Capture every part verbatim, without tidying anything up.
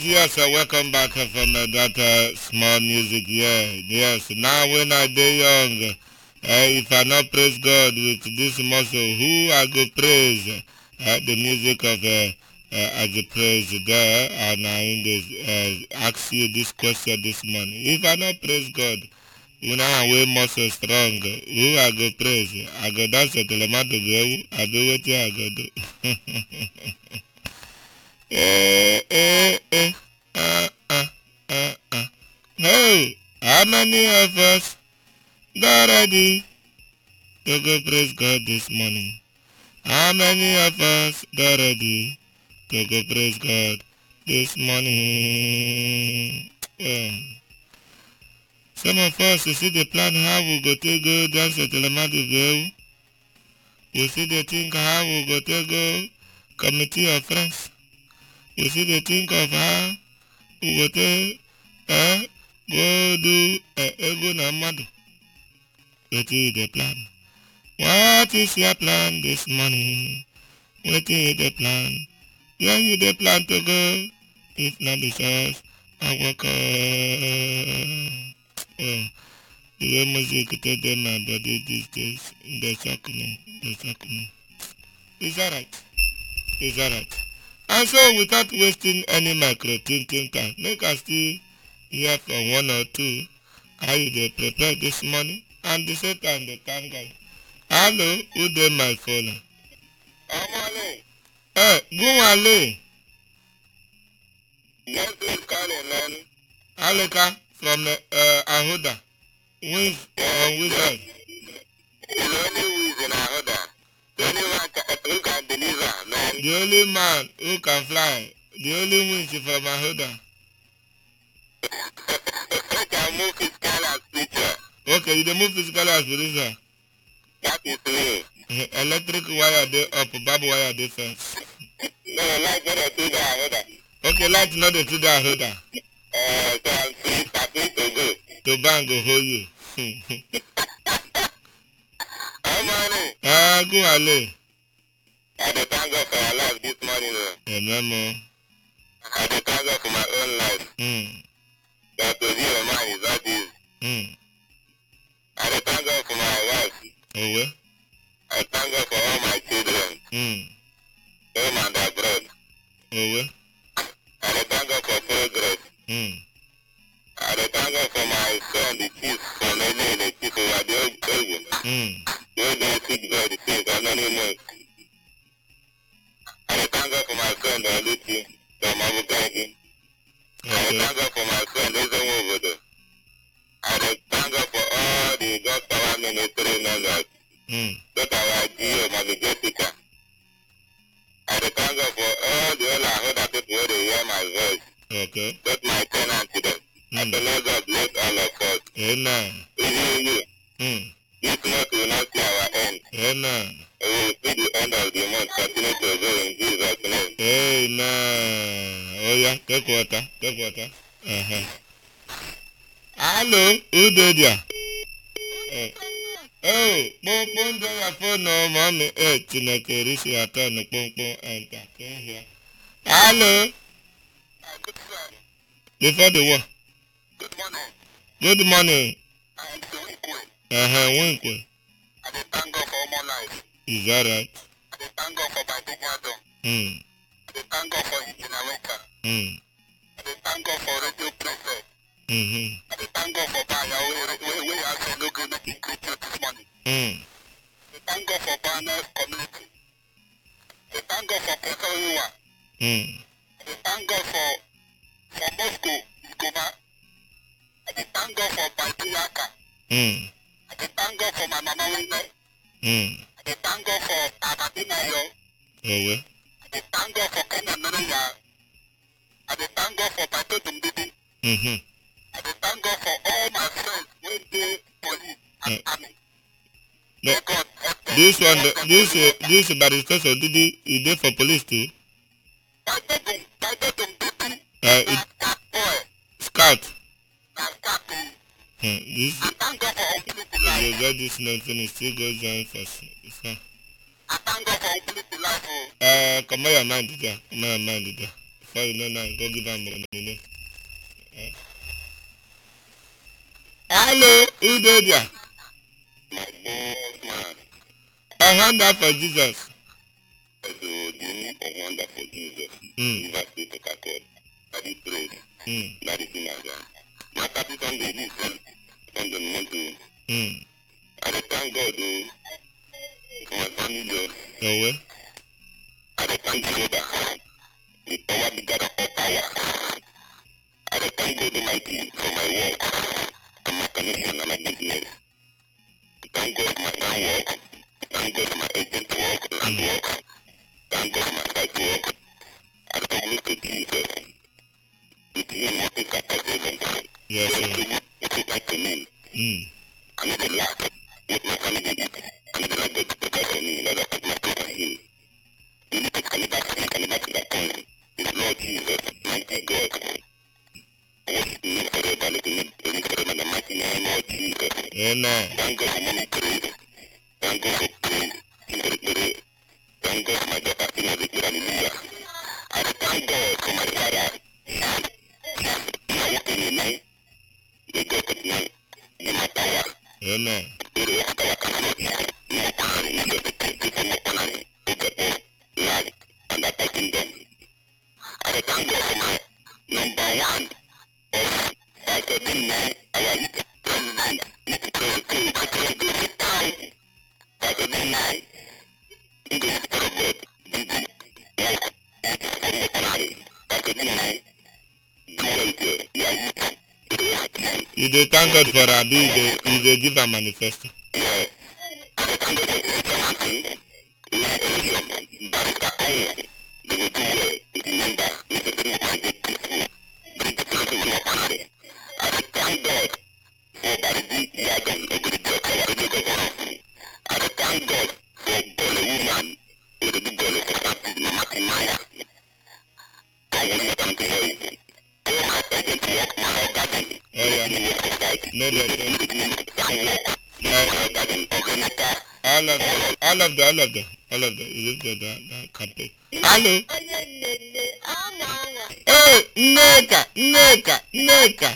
yes, uh, welcome back uh, from uh, that uh, small music. Yeah, yes. Now when I dey young, uh, if I not praise God with this muscle, who I go praise? Uh, the music of uh, uh, as a praise there, and I in this, uh, ask you this question this morning. If I not praise God, when I wear muscle strong, who I go praise? I go dance to the matter go. I do what I go do. Eh, eh, eh. Uh, uh, uh, uh. Hey, how many of us got ready to go praise God this morning? How many of us got ready to go praise God this morning? Um, some of us, you see the plan how we go to go dance at Telemadu go. You see the think how we go to go committee of friends. You see the think of how we go to uh, go do uh, ego na mmadụ. What is the plan? What is your plan this morning? What is the plan? Where you the plan to go? If not because I work on oh, the way music take them my body these days, they shock me, they shock me. Is that right? Is that right? And so without wasting any micro thinking time, make us still hear from one or two how you dey prepare this morning and the same time dey thank God. Hello, who dey my phone? Amale. Eh, Gunwale. Yes, please call him, man. Aleka from the uh, Ahoda. Wins uh, wizard. The only wiz in Ahoda. The only one ca- who can deliver, man. The only man who can fly. The only wins from Ahoda. I can move physical and spiritual. Okay, you dey move physical and spiritual. That is me. Eh, electric wire dey up, barbed wire dey fence. No, light no dey through the Ahoda. Okay, light no dey through the Ahoda. Uh, so I'm free, I'm free to go. To bang go hold you. How many? Ah, go ale. I dey thank God for your life this morning. Amen, mo. I dey thank God for my own life. Mm. That to be a man is not easy. Mm. I dey thank God for my wife. Oh, well? I thank God for all my children. Mm. Home and abroad. Oh, well? I dey thank God for progress. Mm. I dey thank God for my son, the chief, from Ele, the chief over the Ogun. Mm. Those don't seek God, the chief, and many more. I dey thank God for my son, the Oluchi, from Abugangi. I dey thank God for my son, Ezenwo Obodo. I dey thank God for all the God power ministry members. Mm. That our G O Mavigetica. I dey thank God for all the other other people who dey hear my voice. Okay. That my tenant to them. Mm. I say let God bless all of us. Amen. Even you. Mm. This month will not see our end. Amen. We will see the end of the month. Continue to go in Jesus' name. Amen. Oh yeah, take water. Take water. Uh-huh. Hello, who did ya? Uh, oh, Pong Pong your phone no mommy. Eh, Chineke Rishi Aton Pong Pong enter. Can hear. Hello. Uh, good morning. Before the war. Good morning. Good morning. I am the Winkwe. Uh-huh, Winkwe. I dey thank God for all my life. Is that right? I dey thank God for my big mother. Hmm. I dey thank God for his America. Hmm. I dey thank God for Radio Preset. Mm-hmm. I dey thank God for Baya wey wey I say no go make him greet you this morning. Hmm. I dey thank God for Banner community. I dey thank God for Pekoruwa. Hmm. I dey thank God for for Moscow, Igoma. I dey thank God for Baituyaka. Hmm. I dey thank God for my mama Wine. Hmm. I dey thank God for Ababinayo. Oh well. I dey thank God for Kenya Mereya. I dey thank God for Pato Dumbidi. Mm-hmm. I dey thank God for all my friends wey dey police and uh, army. No, God help them. This one, the, this uh, this Barrister Didi, he dey for police too. Pato Dum, Pato Dumbidi. Uh, it, scout boy. Scout. Na scout. Hmm. This. I thank God for opening the light. You get this nothing, still go join first. It's fine. I thank God for opening the light. Uh, come on your mind there. Come on your mind there. Before you know now, go give her money. Eh? Hello, who did ya? My boss, man. A hand up for Jesus. So, do you need a hand up for Jesus? Mm. You have to take a code. That is praise. Mm. That is in my God. My happy Sunday is on the mountain. Mm. I thank God, though. My family, though. Oh, well? I thank God, the power the God of power. I thank God Almighty for my work and my connection and my business. Thank God for my land work. Thank God for my agent work, land work. Thank God for my site work. I thank God to Jesus. With him, I think I can save them. Yes, sir. What is like to me? Mm. I need a laugh. What my family did. I need a laugh to protect for me. Let us put my faith on him. You need to come back to me, come back to that point. It's Lord Jesus, mighty God. I worship you forever, let me live forever in the mighty name of Jesus. Amen. Thank God for money praise. Thank God for praise. Thank God for my daughter, hallelujah. I thank God for my father. Amen. May God continue in my power. Amen. And I thank them. I thank God for my number one of Saturday our youth president, Saturday night, in the spirit of God, Saturday night, you dey thank God for Abi, you dey you dey give a manifesto. Yeah. I thank God for everything. They will do well with the number, with the thing I get peaceful. Bring the people to your family. I thank God for Baridi, Yagan, Ogrijo, Kawarijo, I thank God for Bole woman, with the big Bole for practice, Mama Timaya. I want to thank you. I want to thank you for my garden. Oh, yeah. No, no, no. All of them, all of them, all of them, all of them. You look at that, that campaign. Hello? Hey, nigga, nigga, nigga.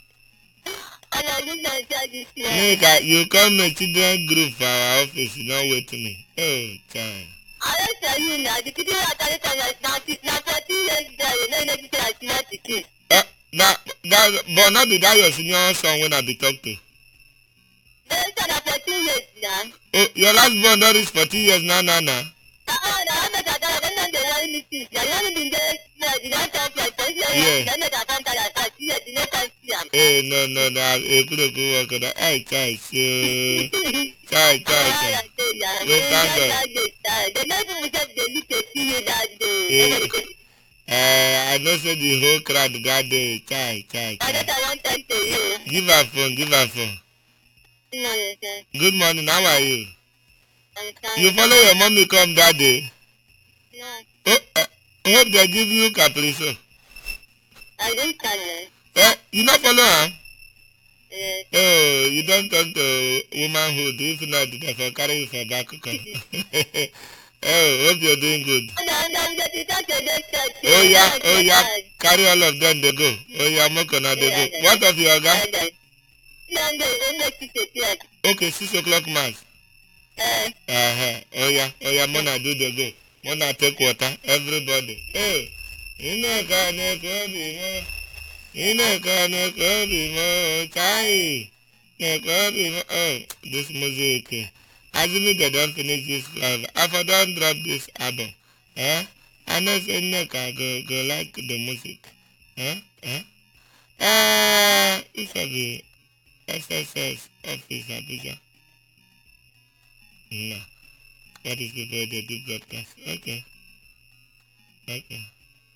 Nigga, you come to children group for our office, you don't wait to me. Oh, time. I don't tell you now, the children are telling us now, now thirteen years ago, no, no, it's not the kid. Uh, that, that, but not the that your senior son when I be talk to. fourteen years now. Oh, your last born that is fourteen years now, now, now. Uh, uh, no, I'm not that, I don't know the reality. I don't know the Eh, no, no, no, I couldn't go work on that. Hey, guys, so. Guys, guys, we thank God. Uh, I know say the whole crowd that day. Chai, chai, chai. Give her phone, give her phone. Good morning, how are you? You follow your mommy come that day? No. Oh, uh, hope they give you capriso. I don't tell her. Eh, you not follow her? Yes. Oh, you don't talk to womanhood. If not, they will carry you for back. Oh, hope you're doing good. Oh yeah, oh yeah, carry all of them, they go. Oh yeah, Mokona, they go. What of your guy? Okay, six o'clock mass. Uh-huh. Oh yeah, oh yeah, Mona do the go. Mona take water, everybody. Hey, Ineka neko bimo, Ineka neko bimo, chai, neko bimo. Oh, this music. Assuming they don't finish this live, if I don't drop this album, eh? I know say Neka go go like the music, eh? Eh? Uh, this will be S S S office Abuja. No. That is before they do broadcast. Okay. Okay.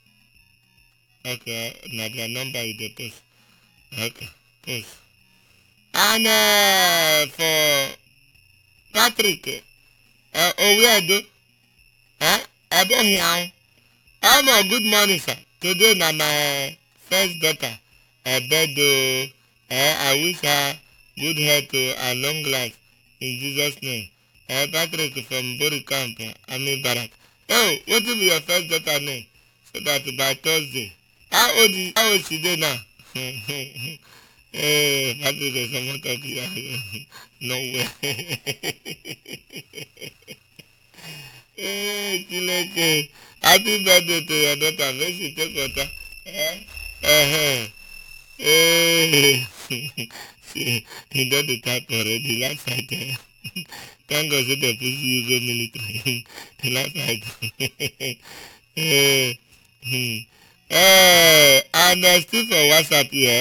Okay. Now their number is the post. Okay. Post. And uh, for Patrick, uh, oh where do? Huh? I don't hear. I'm a good morning, sir. Today na my first daughter. Uh, birthday. Uh, I wish her good health and long life in Jesus' name. Uh, Patrick from Bori Camp, Ami Barak. Oh, what will be your first daughter name? so that by Thursday. How old is, how old is she there now? Eh, Patrick is someone talking. No way. Eh, Chileke. Happy birthday to your daughter. May she take water. Eh? Eh, eh. See, he done the type already. Last night, eh? Thank God that they push you go military. Last night. eh, hmm. eh, and uh, still for WhatsApp here.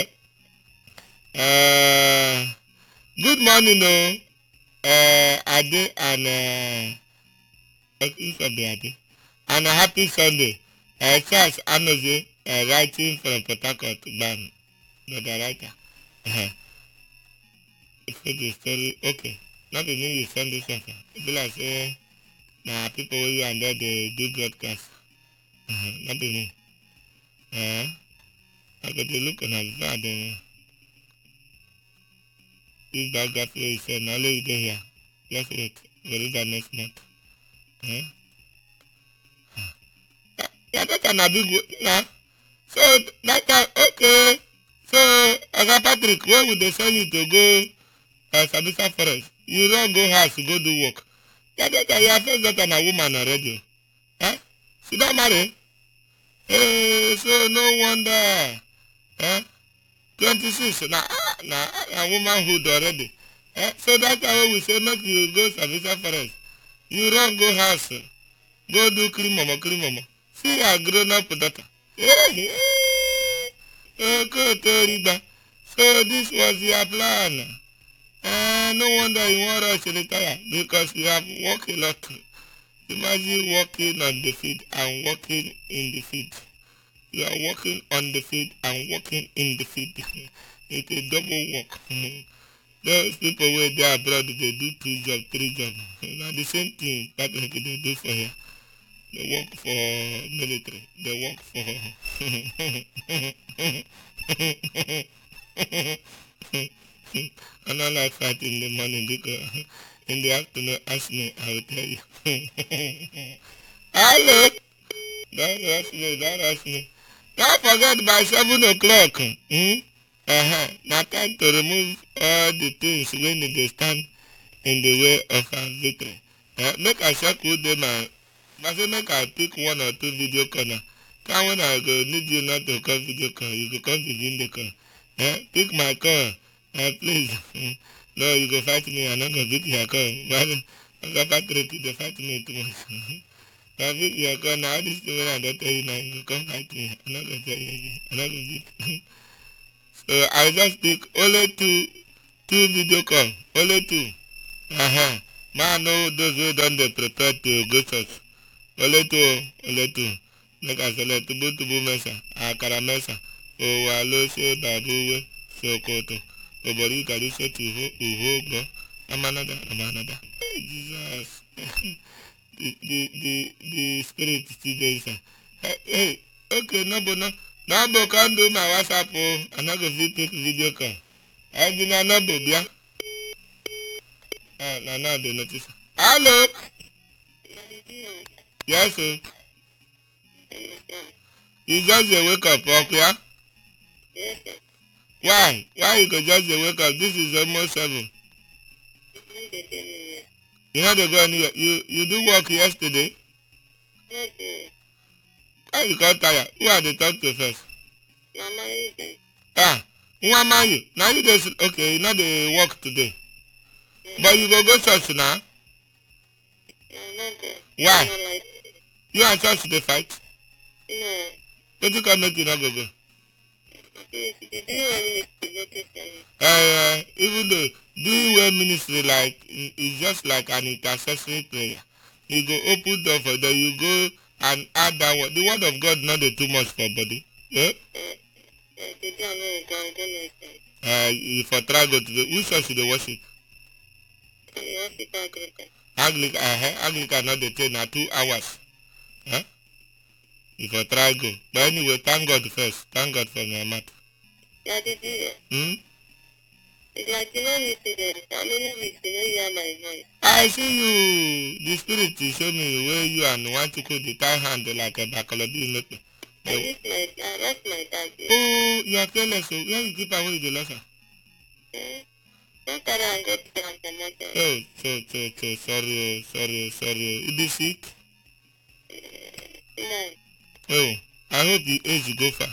Uh, good morning, no. Uh, Ade and uh, Ade. And a happy Sunday. Uh, Charles Anoze, uh, writing from Port Harcourt, Ban, not the writer. Uh, the story, okay. Not the new you send this one. People like say, nah, people where you and there they do broadcast. Uh, not the new. Uh, I got to look on a bad. This biography is said, now leave it here. Just wait. We'll read that next month. Uh, yeah, that can be good. Nah. So, that can, okay. So, Oga Patrick, where would they send you to go uh, Sabisa Forest? You don't go house to go do work. Yeah, that can, you are first daughter and a woman already. Eh? She don't marry? Eh, so no wonder. Eh? twenty-six, now, now, a womanhood already. Eh? So that's why we say not you go Sabisa Forest. You don't go house. Go do clean mama, clean mama. See a grown up daughter. Eh, eh, okay, so this was your plan. Uh, no wonder you want us to retire because you have worked a lot. Imagine working on the field and working in the field. You are working on the field and working in the field. It's a double work. Those people where they are abroad, they do two jobs, three jobs. Now the same thing that they do for here. They work for military. They work for... And I like fight in the morning because in the afternoon, ask me, I will tell you. Hello? Don't ask me, don't ask me. Don't forget by seven o'clock. Hmm? Uh-huh. Now time to remove all the things when they stand in the way of our victory. Uh, make I check who they my... I say make I pick one or two video call now. Come when I go need you not to call video call, you go come begin the call. Uh, pick my call. Uh, please. No, you go fight me, I'm not going to beat your call. But I'm going to fight me too much. I beat your call now, this is when I don't tell you now, you go come fight me. I'm not going to tell you again. I'm not going to beat. So I just pick only two, two video call. Only two. Uh-huh. Man, know those who don't they prepare to go church. Only two, only two. Like I said, tubu tubu mesa, akara mesa, owalo se babuwe, sokoto. Obori kari se tuho, uhogo, amanada, amanada. Jesus. the, the, the, the spirit still there, sir. Hey, hey, okay, no, but no. No, but can't do my WhatsApp, oh. I'm not going to take video call. I did not know, yeah. Ah, no, no, they notice. Hello? Yes, sir. You just a wake up, okay? Yes, sir. Why? Why you go just a wake up? This is almost seven. You know they go anywhere. You you do work yesterday? Yes, sir. Why you got tired? Who are they talk to first? Mama. Ah, who am I? Now you just okay, you know they work today. Yes. But you go go church now? No, why? You and church they fight? No. Don't you come make you not go go? Uh, even though doing well ministry like it's just like an intercessory prayer. You go open door for them, you go and add that word. The word of God not the too much for body. Yeah? Uh, if I try go to the which church they worship? Anglican, uh, Anglican not the ten na two hours. Huh? If I try go. But anyway, thank God first. Thank God for my mouth. Yeah, did you? Hmm? It's like you know yesterday. How many weeks did you hear my voice? I see you. The spirit is showing me where you and want to put the tie hand like a bacaladi. Eh, I my, I lost my dad. oh, you are careless. So where you keep away the loss? Eh, not that I get down to nothing. Oh, so, so, so, sorry, oh, sorry, oh, sorry. You be sick? No, Oh, I hope the age go far.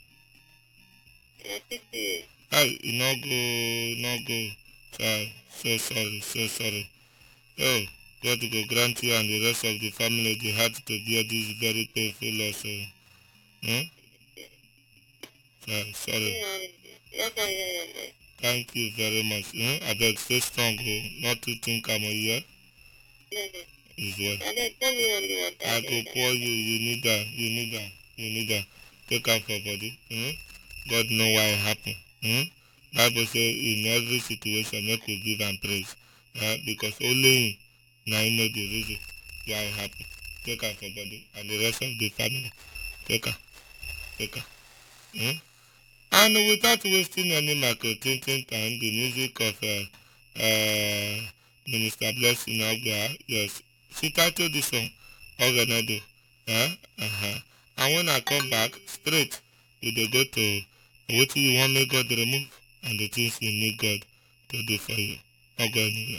I think it. Hey, you not go, not go. Sorry, so sorry, so sorry. Oh, God will grant you and the rest of the family the heart to bear this very painful loss. Oh. Hmm? Sorry, sorry. Yes, I am. Thank you very much. Hmm? I beg, stay strong. Oh. Not to think I'm a year. Yes, Is well. I don't tell you only what I I go pour you. You need that. You need that. You need that. Take out for body. Hmm? God know why it happen. Hmm? Bible say in every situation make we give and praise. Uh, because only him now you know the reason why it happen. Take out for body and the rest of the family. Take out. Take out. Hmm? And without wasting any micro-thinking time, the music of uh, uh, Minister Blessing Ogba, yes, she titled this song, Oganado. Uh, uh-huh. And when I come back, straight, we dey go to what you want me God remove and the things you need God to do for you. Oganado.